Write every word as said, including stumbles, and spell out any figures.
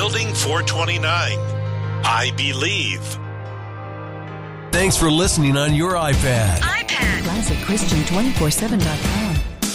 Building four twenty-nine. I believe. Thanks for listening on your iPad. iPad. Classic Christian two forty-seven dot com.